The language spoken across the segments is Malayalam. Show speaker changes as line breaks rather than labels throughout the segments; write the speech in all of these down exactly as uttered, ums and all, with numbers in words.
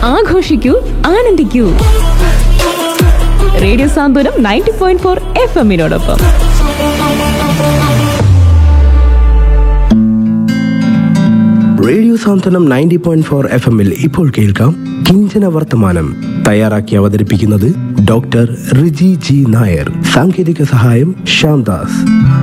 ആഘോഷിക്കൂ, ആനന്ദിക്കൂ. റേഡിയോ സാന്ത്വനം ninety point four F എമ്മിനോടൊപ്പം.
Radio സാന്ത്വനം നയൻറ്റി പോയിന്റ് ഫോർ എഫ് എമ്മിൽ ഇപ്പോൾ കേൾക്കാം കിഞ്ചന വർത്തമാനം. തയ്യാറാക്കി അവതരിപ്പിക്കുന്നത് ഡോക്ടർ റിജി ജി നായർ. സാങ്കേതിക സഹായം ശ്യാംദാസ്.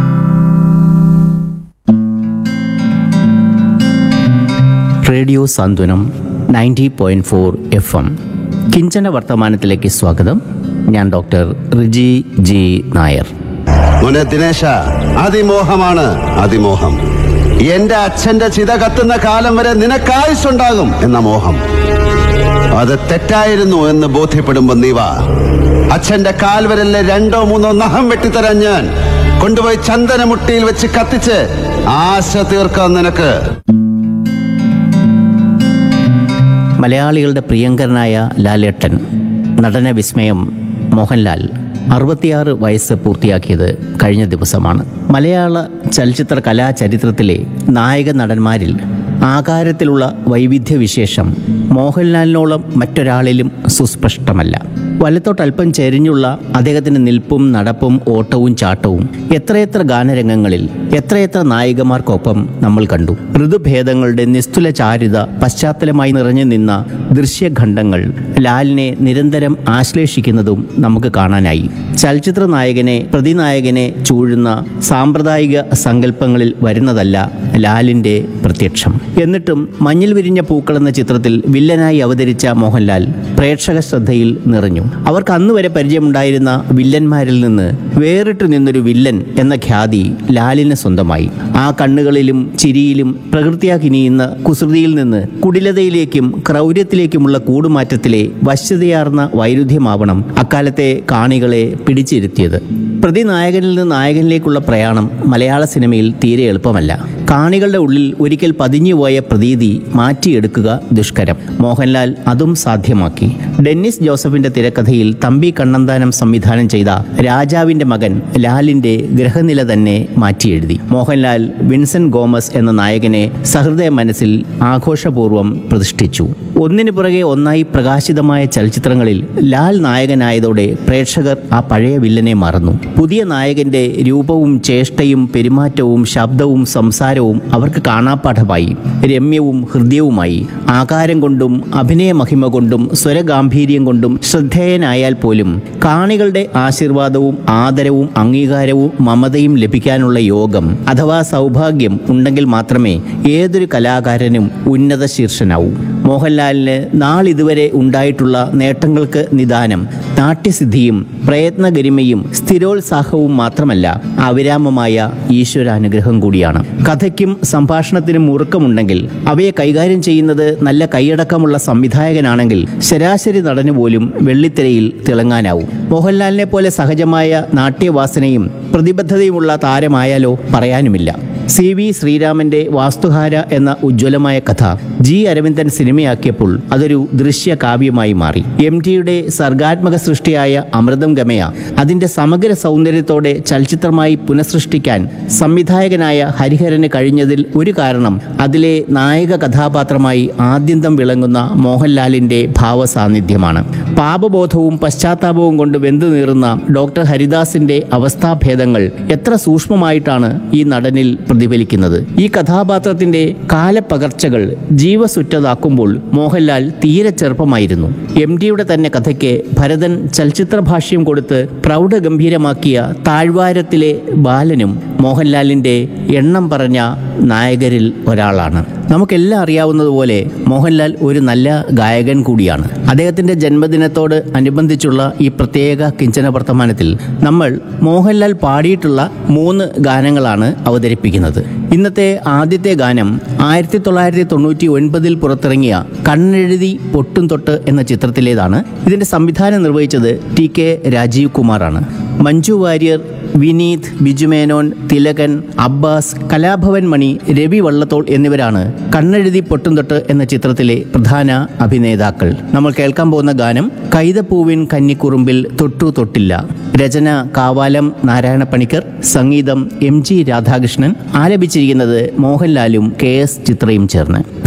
റേഡിയോ സാന്ത്വനം ninety point four F M കിഞ്ചന വർത്തമാനത്തിലേക്ക് സ്വാഗതം. ഞാൻ ഡോക്ടർ റിജി ജി നായർ.
മോനെ ദിനേശ, അതിമോഹമാണ് അതിമോഹം. എന്റെ അച്ഛന്റെ ചിത കത്തുന്ന കാലം വരെ നിനക്കായുസുണ്ടാകും എന്ന മോഹം. അത് തെറ്റായിരുന്നു എന്ന് ബോധ്യപ്പെടുമ്പോ നീ വാ. അച്ഛന്റെ കാൽവരലിലെ രണ്ടോ മൂന്നോ നഖം വെട്ടിത്തരാൻ ഞാൻ കൊണ്ടുപോയി ചന്ദനമുട്ടിയിൽ വെച്ച് കത്തിച്ച് ആശ തീർക്കാം നിനക്ക്.
മലയാളികളുടെ പ്രിയങ്കരനായ ലാലേട്ടൻ, നടന വിസ്മയം മോഹൻലാൽ അറുപത്തിയാറ് വയസ്സ് പൂർത്തിയാക്കിയത് കഴിഞ്ഞ ദിവസമാണ്. മലയാള ചലച്ചിത്ര കലാചരിത്രത്തിലെ നായക നടന്മാരിൽ ആകാരത്തിലുള്ള വൈവിധ്യവിശേഷം മോഹൻലാലിനോളം മറ്റൊരാളിലും സുസ്പഷ്ടമല്ല. വലത്തോട്ടൽപ്പം ചെരിഞ്ഞുള്ള അദ്ദേഹത്തിൻ്റെ നിൽപ്പും നടപ്പും ഓട്ടവും ചാട്ടവും എത്രയെത്ര ഗാനരംഗങ്ങളിൽ എത്രയെത്ര നായികമാർക്കൊപ്പം നമ്മൾ കണ്ടു. ഋതുഭേദങ്ങളുടെ നിസ്തുല ചാരുത പശ്ചാത്തലമായി നിറഞ്ഞു നിന്ന ദൃശ്യഖണ്ഡങ്ങൾ ലാലിനെ നിരന്തരം ആശ്ലേഷിക്കുന്നതും നമുക്ക് കാണാനായി. ചലച്ചിത്ര നായകനെ പ്രതിനായകനെ ചൂഴുന്ന സാമ്പ്രദായിക സങ്കല്പങ്ങളിൽ വരുന്നതല്ല ലാലിൻ്റെ പ്രത്യക്ഷം. എന്നിട്ടും മഞ്ഞിൽ വിരിഞ്ഞ പൂക്കൾ എന്ന ചിത്രത്തിൽ വില്ലനായി അവതരിച്ച മോഹൻലാൽ പ്രേക്ഷക ശ്രദ്ധയിൽ നിറഞ്ഞു. അവർക്ക് അന്നുവരെ പരിചയമുണ്ടായിരുന്ന വില്ലന്മാരിൽ നിന്ന് വേറിട്ട് നിന്നൊരു വില്ലൻ എന്ന ഖ്യാതി ലാലിന് സ്വന്തമായി. ആ കണ്ണുകളിലും ചിരിയിലും പ്രകൃതിയാ കിനിയുന്ന കുസൃതിയിൽ നിന്ന് കുടിലതയിലേക്കും ക്രൗര്യത്തിലേക്കുമുള്ള കൂടുമാറ്റത്തിലെ വശ്യതയാർന്ന വൈരുദ്ധ്യമാവണം അക്കാലത്തെ കാണികളെ പിടിച്ചിരുത്തിയത്. പ്രതിനായകനിൽ നിന്ന് നായകനിലേക്കുള്ള പ്രയാണം മലയാള സിനിമയിൽ തീരെ എളുപ്പമല്ല. കാണികളുടെ ഉള്ളിൽ ഒരിക്കൽ പതിഞ്ഞുപോയ പ്രതീതി മാറ്റിയെടുക്കുക ദുഷ്കരം. മോഹൻലാൽ അതും സാധ്യമാക്കി. ഡെന്നിസ് ജോസഫിന്റെ തിരക്കഥയിൽ തമ്പി കണ്ണന്താനം സംവിധാനം ചെയ്ത രാജാവിന്റെ മകൻ ലാലിന്റെ ഗ്രഹനില തന്നെ മാറ്റിയെഴുതി. മോഹൻലാൽ വിൻസെന്റ് ഗോമസ് എന്ന നായകനെ സഹൃദയ മനസ്സിൽ ആഘോഷപൂർവ്വം പ്രതിഷ്ഠിച്ചു. ഒന്നിനു പുറകെ ഒന്നായി പ്രകാശിതമായ ചലച്ചിത്രങ്ങളിൽ ലാൽ നായകനായതോടെ പ്രേക്ഷകർ ആ പഴയ വില്ലനെ മറന്നു. പുതിയ നായകന്റെ രൂപവും ചേഷ്ടയും പെരുമാറ്റവും ശബ്ദവും സംസാരവും അവർക്ക് കാണാപ്പാഠമായി. രമ്യവും ഹൃദ്യവുമായി. ആകാരം കൊണ്ടും അഭിനയ മഹിമ കൊണ്ടും സ്വരഗാംഭീര്യം കൊണ്ടും ശ്രദ്ധേയനായാൽ പോലും കാണികളുടെ ആശീർവാദവും ആദരവും അംഗീകാരവും മമതയും ലഭിക്കാനുള്ള യോഗം അഥവാ സൗഭാഗ്യം ഉണ്ടെങ്കിൽ മാത്രമേ ഏതൊരു കലാകാരനും ഉന്നത ശീർഷനാവൂ. മോഹൻലാലിന് നാളിതുവരെ ഉണ്ടായിട്ടുള്ള നേട്ടങ്ങൾക്ക് നിദാനം നാട്യസിദ്ധിയും പ്രയത്നഗരിമയും സ്ഥിരോത്സാഹവും മാത്രമല്ല, അവിരാമമായ ഈശ്വരാനുഗ്രഹം കൂടിയാണ്. കഥയ്ക്കും സംഭാഷണത്തിനും മുറുക്കമുണ്ടെങ്കിൽ അവയെ കൈകാര്യം ചെയ്യുന്നത് നല്ല കൈയടക്കമുള്ള സംവിധായകനാണെങ്കിൽ ശരാശരി നടന് പോലും വെള്ളിത്തിരയിൽ തിളങ്ങാനാവും. മോഹൻലാലിനെ പോലെ സഹജമായ നാട്യവാസനയും പ്രതിബദ്ധതയുമുള്ള താരമായാലോ പറയാനുമില്ല. സി വി ശ്രീരാമന്റെ വാസ്തുഹാര എന്ന ഉജ്ജ്വലമായ കഥ ജി അരവിന്ദൻ സിനിമയാക്കിയപ്പോൾ അതൊരു ദൃശ്യ കാവ്യമായി മാറി. എം ടിയുടെ സർഗാത്മക സൃഷ്ടിയായ അമൃതം ഗമയ അതിന്റെ സമഗ്ര സൗന്ദര്യത്തോടെ ചലച്ചിത്രമായി പുനഃസൃഷ്ടിക്കാൻ സംവിധായകനായ ഹരിഹരന് കഴിഞ്ഞതിൽ ഒരു കാരണം അതിലെ നായക കഥാപാത്രമായി ആദ്യന്തം വിളങ്ങുന്ന മോഹൻലാലിന്റെ ഭാവസാന്നിധ്യമാണ്. പാപബോധവും പശ്ചാത്താപവും കൊണ്ട് വെന്തു നീറുന്ന ഡോക്ടർ ഹരിദാസിന്റെ അവസ്ഥാഭേദങ്ങൾ എത്ര സൂക്ഷ്മമായിട്ടാണ് ഈ നടനിൽ പ്രതിഫലിക്കുന്നത്. ഈ കഥാപാത്രത്തിന്റെ കാലപ്പകർച്ചകൾ ജീവസുറ്റതാക്കുമ്പോൾ മോഹൻലാൽ തീരെ ചെറുപ്പമായിരുന്നു. എം ഡിയുടെ തന്നെ കഥയ്ക്ക് ഭരതൻ ചലച്ചിത്ര ഭാഷ്യം കൊടുത്ത് പ്രൗഢഗംഭീരമാക്കിയ താഴ്വാരത്തിലെ ബാലനും മോഹൻലാലിന്റെ എണ്ണം പറഞ്ഞ നായകരിൽ ഒരാളാണ്. നമുക്കെല്ലാം അറിയാവുന്നതുപോലെ മോഹൻലാൽ ഒരു നല്ല ഗായകൻ കൂടിയാണ്. അദ്ദേഹത്തിൻ്റെ ജന്മദിനത്തോട് അനുബന്ധിച്ചുള്ള ഈ പ്രത്യേക കിഞ്ചന വർത്തമാനത്തിൽ നമ്മൾ മോഹൻലാൽ പാടിയിട്ടുള്ള മൂന്ന് ഗാനങ്ങളാണ് അവതരിപ്പിക്കുന്നത്. ഇന്നത്തെ ആദ്യത്തെ ഗാനം ആയിരത്തി തൊള്ളായിരത്തി തൊണ്ണൂറ്റി ഒൻപതിൽ പുറത്തിറങ്ങിയ കണ്ണെഴുതി പൊട്ടും തൊട്ട് എന്ന ചിത്രത്തിലേതാണ്. ഇതിൻ്റെ സംവിധാനം നിർവഹിച്ചത് ടി കെ രാജീവ് കുമാറാണ്. മഞ്ജു വാര്യർ, വിനീത്, ബിജുമേനോൻ, തിലകൻ, അബ്ബാസ്, കലാഭവൻ മണി, രവി വള്ളത്തോൾ എന്നിവരാണ് കണ്ണെഴുതി പൊട്ടും തൊട്ട് എന്ന ചിത്രത്തിലെ പ്രധാന അഭിനേതാക്കൾ. നമ്മൾ കേൾക്കാൻ പോകുന്ന ഗാനം കൈതപ്പൂവിൻ കന്നിക്കുറുമ്പിൽ തൊട്ടു തൊട്ടില്ല. രചന കാവാലം നാരായണ പണിക്കർ, സംഗീതം എം ജി രാധാകൃഷ്ണൻ, ആലപിച്ചിരിക്കുന്നത് മോഹൻലാലും കെ എസ് ചിത്രയും ചേർന്ന്.